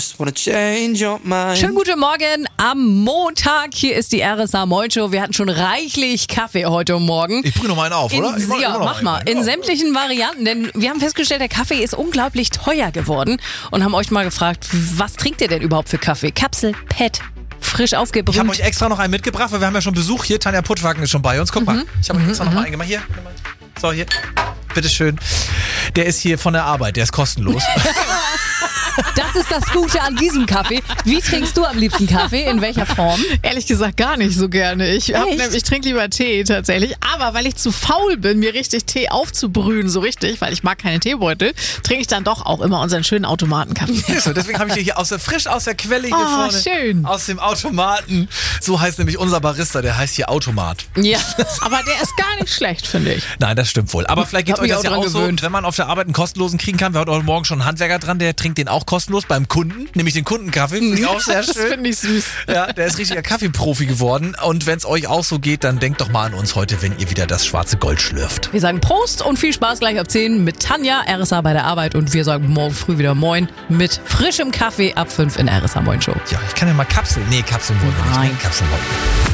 Just wanna change your mind. Schönen guten Morgen am Montag. Hier ist die RSA Moin Show. Wir hatten schon reichlich Kaffee heute Morgen. Ich brühe noch mal einen auf, oder? Mach mal. In sämtlichen Varianten, denn wir haben festgestellt, der Kaffee ist unglaublich teuer geworden und haben euch mal gefragt, was trinkt ihr denn überhaupt für Kaffee? Kapsel, PET, frisch aufgebrüht. Ich habe euch extra noch einen mitgebracht, weil wir haben ja schon Besuch hier. Tanja Puttwagen ist schon bei uns. Guck mal, ich habe euch extra noch mal einen gemacht. Hier, so hier, bitteschön. Der ist hier von der Arbeit, der ist kostenlos. Das ist das Gute an diesem Kaffee. Wie trinkst du am liebsten Kaffee? In welcher Form? Ehrlich gesagt gar nicht so gerne. Ich trinke lieber Tee tatsächlich. Aber weil ich zu faul bin, mir richtig Tee aufzubrühen, so richtig, weil ich mag keine Teebeutel, trinke ich dann doch auch immer unseren schönen Automatenkaffee. So, deswegen habe ich dir hier frisch aus der Quelle hier vorne. Schön. Aus dem Automaten. So heißt nämlich unser Barista, der heißt hier Automat. Ja. Aber der ist gar nicht schlecht, finde ich. Nein, das stimmt wohl. Aber vielleicht geht Hab euch mich das auch ja auch dran so, gewöhnt. wenn man auf der Arbeit einen kostenlosen kriegen kann. Wir hatten heute Morgen schon einen Handwerker dran, der trinkt den auch kostenlos beim Kunden, nämlich den Kundenkaffee. Finde ich auch sehr schön. Das finde ich süß. Ja, der ist richtiger Kaffeeprofi geworden. Und wenn es euch auch so geht, dann denkt doch mal an uns heute, wenn ihr wieder das schwarze Gold schlürft. Wir sagen Prost und viel Spaß gleich ab 10 mit Tanja, RSA bei der Arbeit. Und wir sagen morgen früh wieder Moin mit frischem Kaffee ab 5 in der RSA Moin Show. Ja, ich kann ja mal Kapseln. Nee, Kapseln wollen wir nicht. Nein. Kapseln wollen wir nicht.